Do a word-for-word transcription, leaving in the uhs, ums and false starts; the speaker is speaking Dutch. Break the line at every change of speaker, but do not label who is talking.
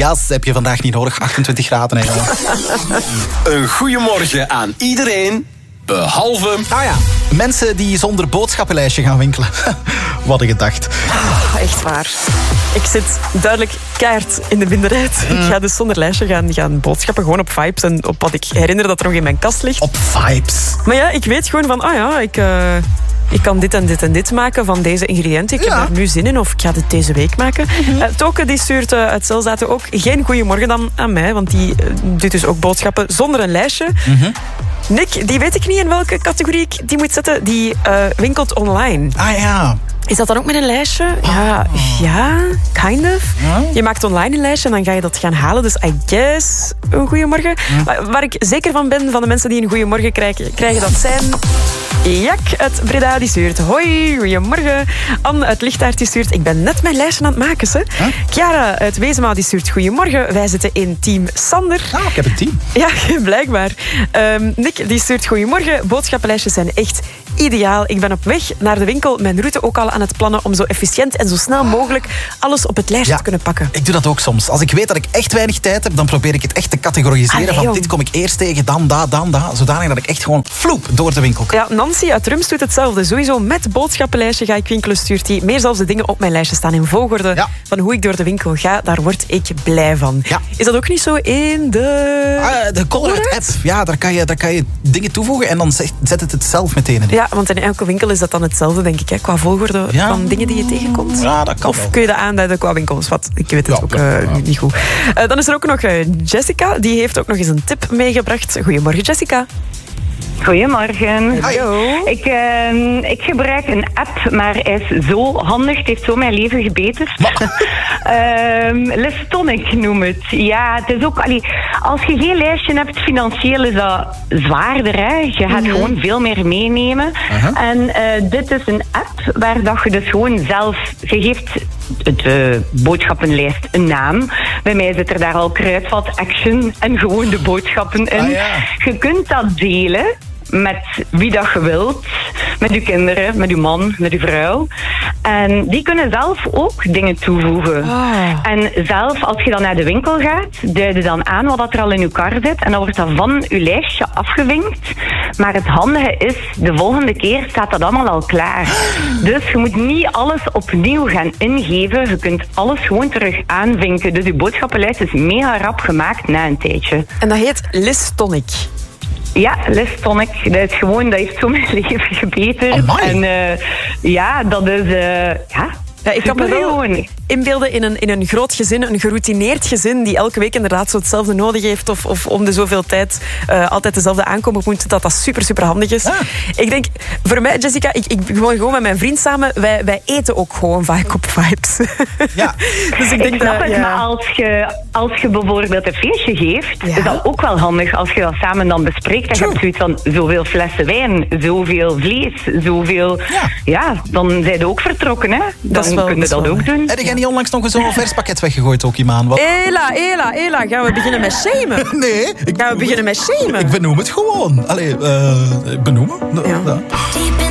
jas heb je vandaag niet nodig. achtentwintig graden. Hè.
Een goeiemorgen aan iedereen, behalve...
Ah ja, mensen die zonder boodschappenlijstje gaan winkelen. Wat een gedacht.
Oh, echt waar. Ik zit duidelijk keihard in de minderheid. Mm. Ik ga dus zonder lijstje gaan, gaan boodschappen. Gewoon op vibes en op wat ik herinner dat er nog in mijn kast ligt.
Op vibes.
Maar ja, ik weet gewoon van, ah ja, ik... Uh... Ik kan dit en dit en dit maken van deze ingrediënten. Ik ja. heb daar nu zin in of ik ga dit deze week maken. Mm-hmm. Uh, Toke die stuurt uh, uit Zelzaten ook geen goeiemorgen dan aan mij. Want die uh, doet dus ook boodschappen zonder een lijstje. Mm-hmm. Nick, die weet ik niet in welke categorie ik die moet zetten. Die uh, winkelt online.
Ah ja.
Is dat dan ook met een lijstje? Ja, oh. ja kind of. Ja? Je maakt online een lijstje en dan ga je dat gaan halen. Dus I guess een goeiemorgen. Ja. Waar ik zeker van ben, van de mensen die een goeiemorgen krijgen, krijgen dat zijn... Jak uit Breda die stuurt. Hoi, goeiemorgen. Anne uit Lichtaert die stuurt. Ik ben net mijn lijstje aan het maken, ze. Huh? Chiara uit Wezema die stuurt. Goeiemorgen. Wij zitten in team Sander.
Ah, ik heb een team.
Ja, blijkbaar. Um, Nick die stuurt. Goeiemorgen. Boodschappenlijstjes zijn echt ideaal. Ik ben op weg naar de winkel. Mijn route ook al aan het plannen om zo efficiënt en zo snel mogelijk alles op het lijstje ja, te kunnen pakken.
Ik doe dat ook soms. Als ik weet dat ik echt weinig tijd heb, dan probeer ik het echt te categoriseren. Allee, van jong. Dit kom ik eerst tegen, dan dat, dan dat. Zodanig dat ik echt gewoon vloep door de winkel kan.
Ja, Nancy uit Rums doet hetzelfde. Sowieso met boodschappenlijstje ga ik winkelen, stuurt hij. Meer zelfs de dingen op mijn lijstje staan in volgorde ja. van hoe ik door de winkel ga. Daar word ik blij van. Ja. Is dat ook niet zo in de...
Uh, de Colruyt-app. Ja, daar kan, je, daar kan je dingen toevoegen en dan zet het het zelf meteen in.
Ja, want in elke winkel is dat dan hetzelfde, denk ik, hè, qua volgorde ja. van dingen die je tegenkomt.
Ja, dat kan
Of
wel.
kun je dat aanduiden qua winkels? Wat? Ik weet het ja, ook uh, ja. niet goed. Uh, dan is er ook nog uh, Jessica. Die heeft ook nog eens een tip meegebracht. Goedemorgen, Jessica.
Goedemorgen.
Hallo.
Ik, uh, ik gebruik een app, maar hij is zo handig. Het heeft zo mijn leven gebeterd. uh, Listonic noem het. Ja, het is ook... Allee, als je geen lijstje hebt, financieel is dat zwaarder. Hè? Je gaat mm-hmm. gewoon veel meer meenemen. Uh-huh. En uh, dit is een app waar dat je dus gewoon zelf... Je geeft de boodschappenlijst een naam. Bij mij zit er daar al kruidvat, action en gewoon de boodschappen in.
Ah, ja.
Je kunt dat delen met wie dat je wilt. Met je kinderen, met je man, met je vrouw. En die kunnen zelf ook dingen toevoegen. Oh. En zelf, als je dan naar de winkel gaat, duid je dan aan wat dat er al in je kar zit. En dan wordt dat van je lijstje afgevinkt. Maar het handige is, de volgende keer staat dat allemaal al klaar. Dus je moet niet alles opnieuw gaan ingeven. Je kunt alles gewoon terug aanvinken. Dus je boodschappenlijst is mega rap gemaakt na een tijdje.
En dat heet Listonic.
Ja, Listonic. Dat is gewoon, dat heeft zo mijn leven gebeterd.
Amai.
En uh, ja, dat is... Uh, ja,
ja, ik kan me wel inbeelden in een, in een groot gezin, een geroutineerd gezin die elke week inderdaad zo hetzelfde nodig heeft of, of om de zoveel tijd uh, altijd dezelfde aankomen moet, dat dat super, super handig is. Ah. Ik denk, voor mij, Jessica, ik, ik woon gewoon met mijn vriend samen, wij, wij eten ook gewoon vaak op vibes.
Ja.
Dus ik denk ik snap dat, het, ja. maar als je, als je bijvoorbeeld een feestje geeft, ja. is dat ook wel handig als je dat samen dan bespreekt. En je hebt zoiets van zoveel flessen wijn, zoveel vlees, zoveel... Ja, ja dan zijn ze ook vertrokken, hè. Dan
wel,
kun je dat
wel.
ook doen.
Heb jij niet onlangs nog zo'n vers pakket weggegooid ook, Imaan? Wat...
Ela, Ela, Ela, gaan we beginnen met shamen?
Nee.
Ik, gaan we beginnen met shamen?
Ik benoem het gewoon. Allee, uh, benoemen?
Ja. Ja.